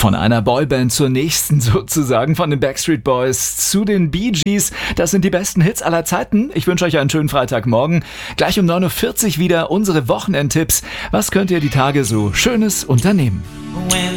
Von einer Boyband zur nächsten sozusagen, von den Backstreet Boys zu den Bee Gees. Das sind die besten Hits aller Zeiten. Ich wünsche euch einen schönen Freitagmorgen. Gleich um 9.40 Uhr wieder unsere Wochenendtipps. Was könnt ihr die Tage so Schönes unternehmen?